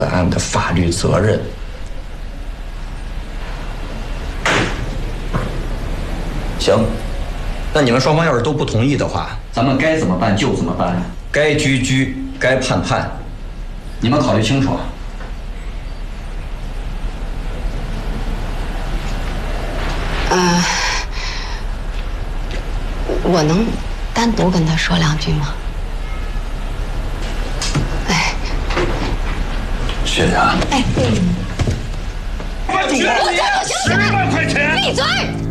本案的法律责任。行，那你们双方要是都不同意的话， 咱们该怎么办就怎么办， 该拘拘，该判判， 你们考虑清楚。 我能单独跟他说两句吗？哎， 学长， 哎， 我10万块钱， 闭嘴！